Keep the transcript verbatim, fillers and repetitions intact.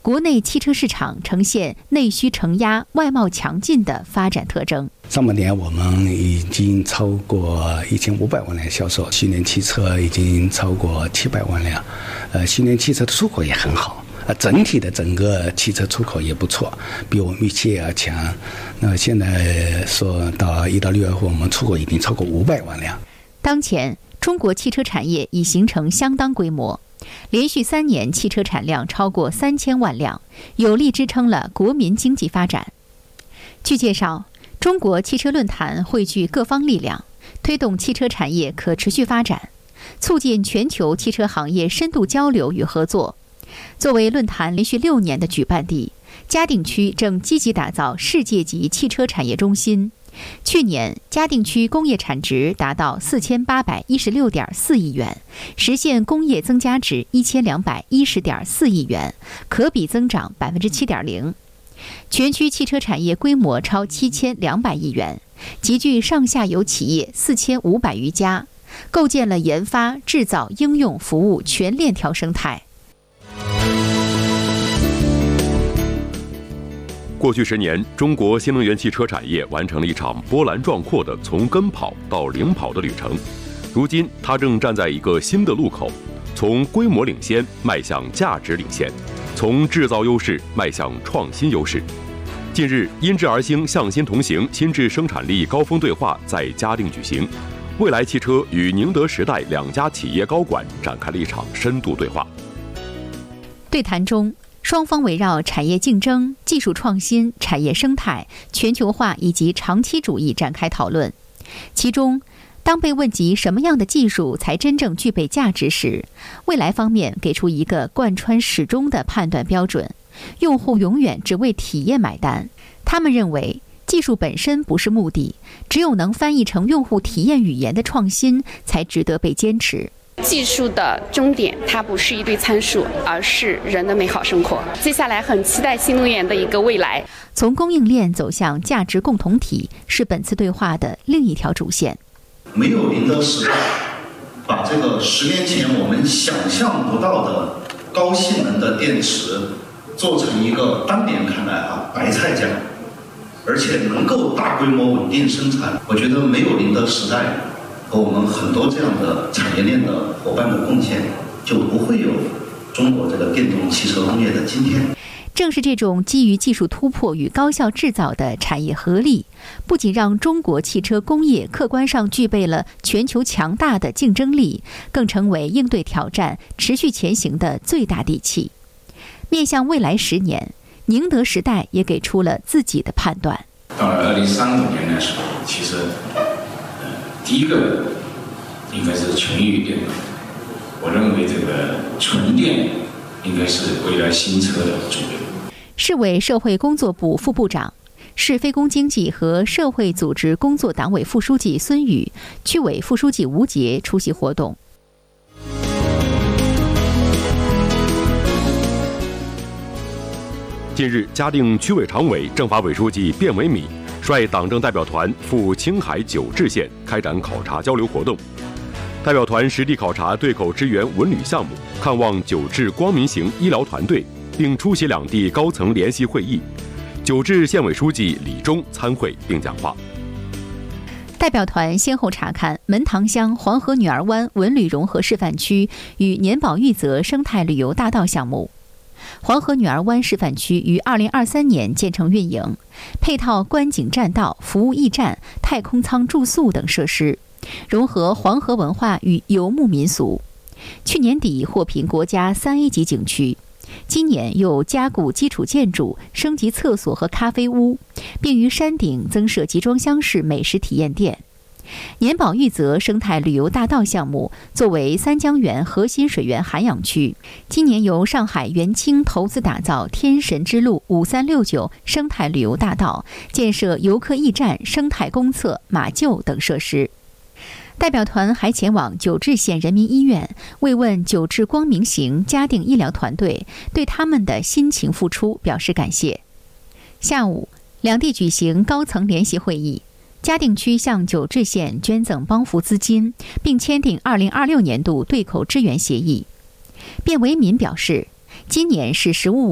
国内汽车市场呈现内需承压、外贸强劲的发展特征。 上半年我们已经超过一千五百万辆销售，新能源汽车已经超过七百万辆，呃，新能源汽车的出口也很好。呃，整体的整个汽车出口也不错，比我们预期也要强。那现在说到一到六月份，我们出口已经超过五百万辆。 当前，中国汽车产业已形成相当规模，连续三年汽车产量超过三千万辆，有力支撑了国民经济发展。据介绍，中国汽车论坛汇聚各方力量，推动汽车产业可持续发展，促进全球汽车行业深度交流与合作。作为论坛连续六年的举办地，嘉定区正积极打造世界级汽车产业中心。去年，嘉定区工业产值达到四千八百一十六点四亿元，实现工业增加值一千两百一十点四亿元，可比增长百分之七点零。全区汽车产业规模超七千两百亿元，集聚上下游企业四千五百余家，构建了研发、制造、应用、服务全链条生态。 过去十年，中国新能源汽车产业完成了一场波澜壮阔的从跟跑到领跑的旅程。如今，它正站在一个新的路口，从规模领先迈向价值领先，从制造优势迈向创新优势。近日，因智而兴、向心同行新智生产力高峰对话在嘉定举行，蔚来汽车与宁德时代两家企业高管展开了一场深度对话。 对谈中，双方围绕产业竞争、技术创新、产业生态、全球化以及长期主义展开讨论。其中，当被问及什么样的技术才真正具备价值时，蔚来方面给出一个贯穿始终的判断标准：用户永远只为体验买单。他们认为，技术本身不是目的，只有能翻译成用户体验语言的创新才值得被坚持。 技术的终点，它不是一堆参数，而是人的美好生活。接下来很期待新能源的一个未来。 从供应链走向价值共同体，是本次对话的另一条主线。 没有宁德时代把这个十年前我们想象不到的高性能的电池做成一个单点看来啊白菜价，而且能够大规模稳定生产，我觉得没有宁德时代和我们很多这样的产业链的伙伴的贡献，就不会有中国这个电动汽车工业的今天。 正是这种基于技术突破与高效制造的产业合力，不仅让中国汽车工业客观上具备了全球强大的竞争力，更成为应对挑战、持续前行的最大底气。面向未来十年，宁德时代也给出了自己的判断。 到了二零三五年的时候，其实第一个应该是纯域电动，我认为这个纯电应该是未来新车的主流。 市委社会工作部副部长、市非公经济和社会组织工作党委副书记孙宇、区委副书记吴杰出席活动。 近日，嘉定区委常委、政法委书记卞维敏率党政代表团赴青海九治县开展考察交流活动。代表团实地考察对口支援文旅项目，看望九治光明行医疗团队，并出席两地高层联席会议。九治县委书记李忠参会并讲话。 代表团先后查看门塘乡黄河女儿湾文旅融合示范区与年保玉泽生态旅游大道项目。黄河女儿湾示范区于二零二三年建成运营，配套观景栈道、服务驿站、太空舱住宿等设施，融合黄河文化与游牧民俗。去年底获评国家三 A 级景区，今年又加固基础建筑，升级厕所和咖啡屋，并于山顶增设集装箱式美食体验店。年保玉泽生态旅游大道项目作为三江源核心水源涵养区，今年由上海元清投资打造天神之路五三六九生态旅游大道，建设游客驿站、生态公厕、马厩等设施。代表团还前往九治县人民医院，慰问九治光明行嘉定医疗团队，对他们的辛勤付出表示感谢。下午，两地举行高层联席会议。嘉定区向九治县捐赠帮扶资金，并签订二零二六年度对口支援协议。卞维敏表示，今年是“十五五”